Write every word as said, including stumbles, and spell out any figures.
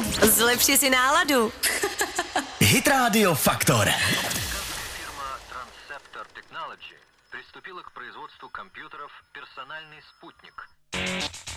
Zlepši si náladu. Hit Radio Faktor. Фирма Transceptor Technology приступила к производству компьютеров «Персональный спутник».